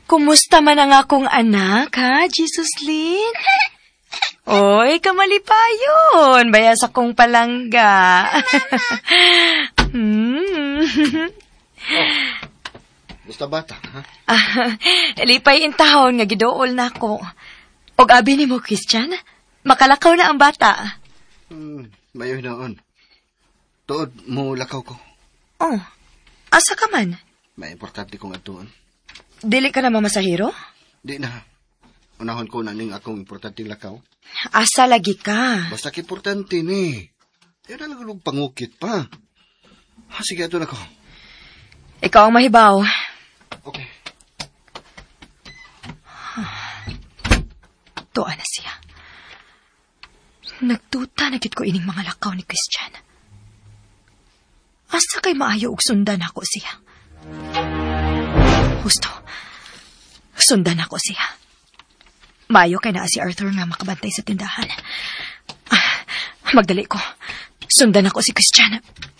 Kumusta man ang akong anak, ha, Jesus Lynn? Oy, kamalipayon. Baya sa kong palangga. Basta bata, ha? Lipay intahon nga gidool na ako. Og abi ni mo, Christian, makalakaw na ang bata. Mayoy noon. Tuod mo lakaw ko. Oh, asa ka man? May importante kong atuon. Dili ka na mamasahiro? Di na. Unahon ko na ning akong importante lakaw. Asa lagi ka? Basta importante ni. Yan na lang pangukit pa. Sige, ito na ko. Ikaw ang mahibaw. Okay. Tuwa na siya. Nagtuta na gid ko ining mga lakaw ni Christian. Asa kay maayo og sundan ako siya. Gusto. Sundan ako siya. Maayo kay naa si Arthur nga makabantay sa tindahan. Magdali ko. Sundan ako si Christian.